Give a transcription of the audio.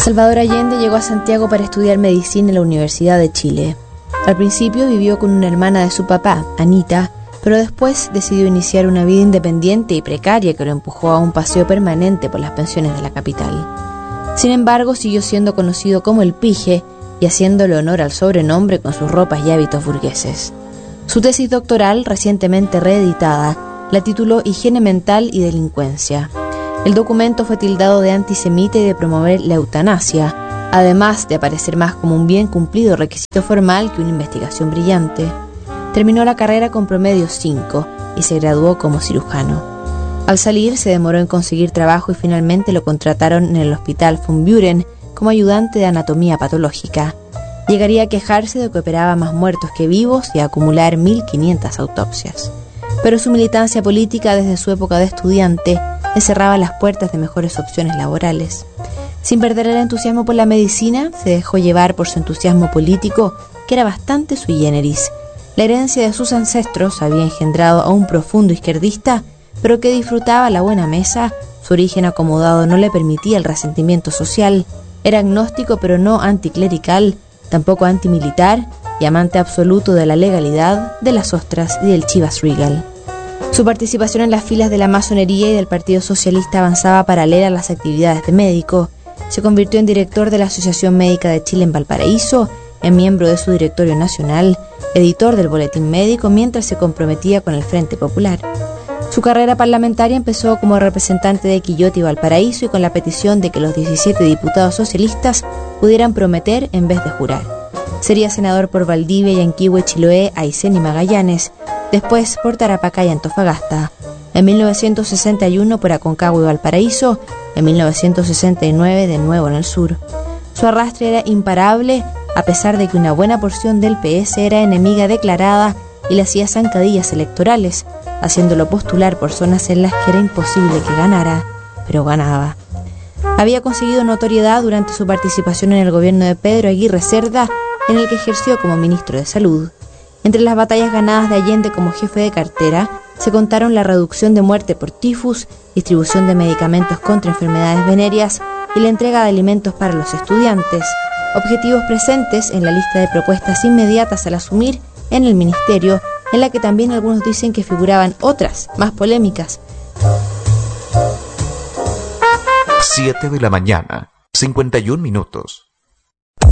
Salvador Allende llegó a Santiago para estudiar medicina en la Universidad de Chile. Al principio vivió con una hermana de su papá, Anita, pero después decidió iniciar una vida independiente y precaria que lo empujó a un paseo permanente por las pensiones de la capital. Sin embargo, siguió siendo conocido como el Pije y haciéndole honor al sobrenombre con sus ropas y hábitos burgueses. Su tesis doctoral, recientemente reeditada, la tituló Higiene mental y delincuencia. El documento fue tildado de antisemita y de promover la eutanasia, además de aparecer más como un bien cumplido requisito formal que una investigación brillante. Terminó la carrera con promedio 5 y se graduó como cirujano. Al salir se demoró en conseguir trabajo y finalmente lo contrataron en el Hospital von Buren como ayudante de anatomía patológica. Llegaría a quejarse de que operaba más muertos que vivos y a acumular 1.500 autopsias. Pero su militancia política desde su época de estudiante le cerraba las puertas de mejores opciones laborales. Sin perder el entusiasmo por la medicina, se dejó llevar por su entusiasmo político, que era bastante sui generis. La herencia de sus ancestros había engendrado a un profundo izquierdista, pero que disfrutaba la buena mesa. Su origen acomodado no le permitía el resentimiento social. Era agnóstico pero no anticlerical, tampoco antimilitar, y amante absoluto de la legalidad, de las ostras y del Chivas Regal. Su participación en las filas de la masonería y del Partido Socialista avanzaba paralela a las actividades de médico. Se convirtió en director de la Asociación Médica de Chile en Valparaíso, en miembro de su directorio nacional, editor del Boletín Médico, mientras se comprometía con el Frente Popular. Su carrera parlamentaria empezó como representante de Quillota y Valparaíso y con la petición de que los 17 diputados socialistas pudieran prometer en vez de jurar. Sería senador por Valdivia, Yanquihue, Chiloé, Aysén y Magallanes, después por Tarapacá y Antofagasta, en 1961 por Aconcagua y Valparaíso, en 1969 de nuevo en el sur. Su arrastre era imparable, a pesar de que una buena porción del PS era enemiga declarada y le hacía zancadillas electorales, haciéndolo postular por zonas en las que era imposible que ganara, pero ganaba. Había conseguido notoriedad durante su participación en el gobierno de Pedro Aguirre Cerda, en el que ejerció como ministro de Salud. Entre las batallas ganadas de Allende como jefe de cartera, se contaron la reducción de muerte por tifus, distribución de medicamentos contra enfermedades venéreas y la entrega de alimentos para los estudiantes, objetivos presentes en la lista de propuestas inmediatas al asumir en el ministerio, en la que también algunos dicen que figuraban otras, más polémicas. 7 de la mañana, 51 minutos.